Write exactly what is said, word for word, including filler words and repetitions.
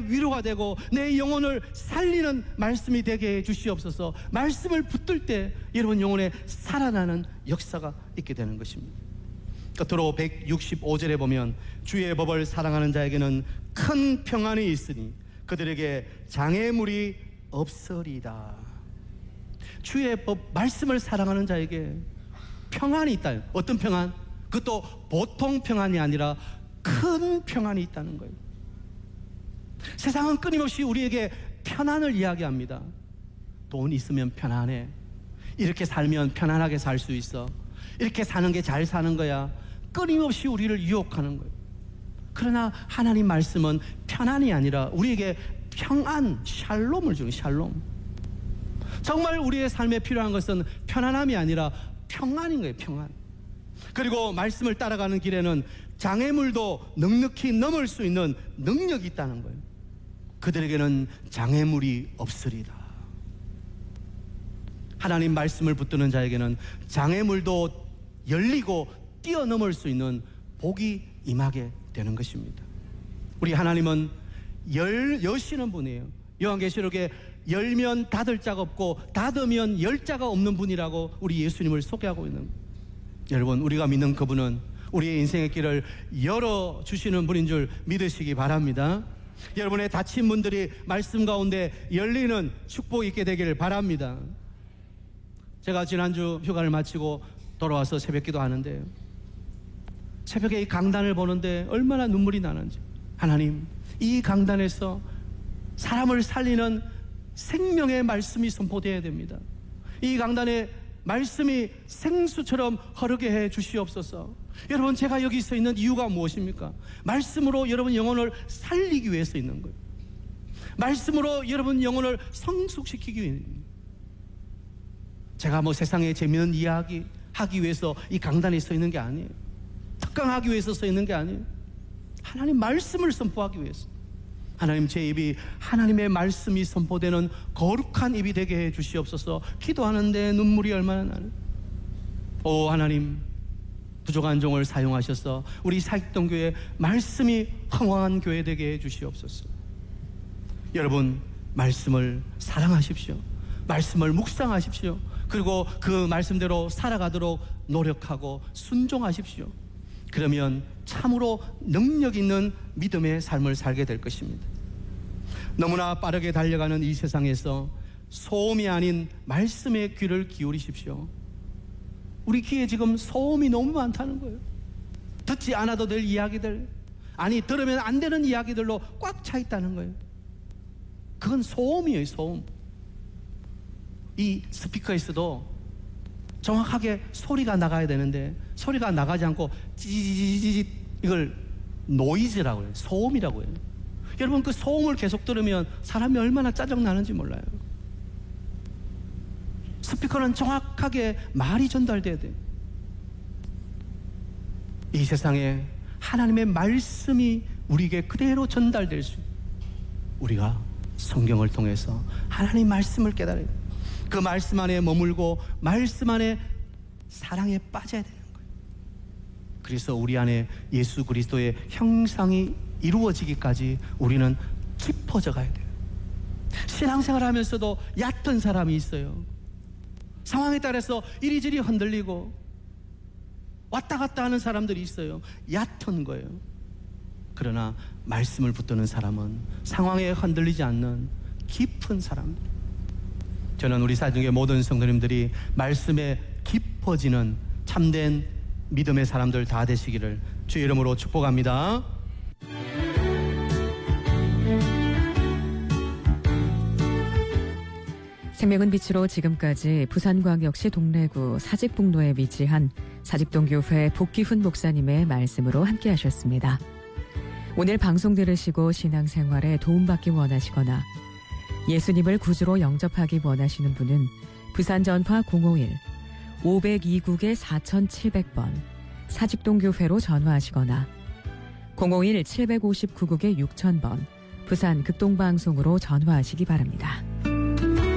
위로가 되고 내 영혼을 살리는 말씀이 되게 해 주시옵소서. 말씀을 붙들 때 여러분 영혼에 살아나는 역사가 있게 되는 것입니다. 끝으로 백육십오 절에 보면 주의 법을 사랑하는 자에게는 큰 평안이 있으니 그들에게 장애물이 없으리다. 주의 법 말씀을 사랑하는 자에게 평안이 있다. 어떤 평안? 그것도 보통 평안이 아니라 큰 평안이 있다는 거예요. 세상은 끊임없이 우리에게 편안을 이야기합니다. 돈 있으면 편안해. 이렇게 살면 편안하게 살 수 있어. 이렇게 사는 게 잘 사는 거야. 끊임없이 우리를 유혹하는 거예요. 그러나 하나님 말씀은 편안이 아니라 우리에게 평안, 샬롬을 주는 샬롬. 정말 우리의 삶에 필요한 것은 편안함이 아니라 평안인 거예요. 평안. 그리고 말씀을 따라가는 길에는 장애물도 넉넉히 넘을 수 있는 능력이 있다는 거예요. 그들에게는 장애물이 없으리다. 하나님 말씀을 붙드는 자에게는 장애물도 열리고 뛰어넘을 수 있는 복이 임하게 되는 것입니다. 우리 하나님은 열, 여시는 분이에요. 요한계시록에 열면 닫을 자가 없고 닫으면 열 자가 없는 분이라고 우리 예수님을 소개하고 있는 거예요. 여러분, 우리가 믿는 그분은 우리의 인생의 길을 열어주시는 분인 줄 믿으시기 바랍니다. 여러분의 닫힌 문들이 말씀 가운데 열리는 축복이 있게 되기를 바랍니다. 제가 지난주 휴가를 마치고 돌아와서 새벽기도 하는데 새벽에 이 강단을 보는데 얼마나 눈물이 나는지. 하나님, 이 강단에서 사람을 살리는 생명의 말씀이 선포되어야 됩니다. 이 강단에 말씀이 생수처럼 흐르게 해 주시옵소서. 여러분, 제가 여기 서 있는 이유가 무엇입니까? 말씀으로 여러분 영혼을 살리기 위해서 있는 거예요. 말씀으로 여러분 영혼을 성숙시키기 위해서입니다. 제가 뭐 세상에 재미있는 이야기 하기 위해서 이 강단에 서 있는 게 아니에요. 특강하기 위해서 서 있는 게 아니에요. 하나님 말씀을 선포하기 위해서. 하나님, 제 입이 하나님의 말씀이 선포되는 거룩한 입이 되게 해 주시옵소서. 기도하는데 눈물이 얼마나 나는. 오 하나님, 부족한 종을 사용하셔서 우리 사익동교회 말씀이 흥왕한 교회 되게 해 주시옵소서. 여러분, 말씀을 사랑하십시오. 말씀을 묵상하십시오. 그리고 그 말씀대로 살아가도록 노력하고 순종하십시오. 그러면 참으로 능력 있는 믿음의 삶을 살게 될 것입니다. 너무나 빠르게 달려가는 이 세상에서 소음이 아닌 말씀의 귀를 기울이십시오. 우리 귀에 지금 소음이 너무 많다는 거예요. 듣지 않아도 될 이야기들, 아니 들으면 안 되는 이야기들로 꽉 차 있다는 거예요. 그건 소음이에요. 소음. 이 스피커에서도 정확하게 소리가 나가야 되는데 소리가 나가지 않고 찌지지지, 이걸 노이즈라고 해요. 소음이라고 해요. 여러분, 그 소음을 계속 들으면 사람이 얼마나 짜증나는지 몰라요. 스피커는 정확하게 말이 전달돼야 돼요. 이 세상에 하나님의 말씀이 우리에게 그대로 전달될 수 있어요. 우리가 성경을 통해서 하나님 말씀을 깨달아야 돼요. 그 말씀 안에 머물고 말씀 안에 사랑에 빠져야 되는 거예요. 그래서 우리 안에 예수 그리스도의 형상이 이루어지기까지 우리는 깊어져 가야 돼요. 신앙생활 하면서도 얕은 사람이 있어요. 상황에 따라서 이리저리 흔들리고 왔다 갔다 하는 사람들이 있어요. 얕은 거예요. 그러나 말씀을 붙드는 사람은 상황에 흔들리지 않는 깊은 사람. 저는 우리 사중의 모든 성도님들이 말씀에 깊어지는 참된 믿음의 사람들 다 되시기를 주의 이름으로 축복합니다. 생명은 빛으로 지금까지 부산광역시 동래구 사직북로에 위치한 사직동교회 복기훈 목사님의 말씀으로 함께 하셨습니다. 오늘 방송 들으시고 신앙생활에 도움받기 원하시거나 예수님을 구주로 영접하기 원하시는 분은 부산전화 공오일 오공이 사칠백 번 사직동교회로 전화하시거나 공오일 칠오구 구 국 육천 번 부산 극동방송으로 전화하시기 바랍니다.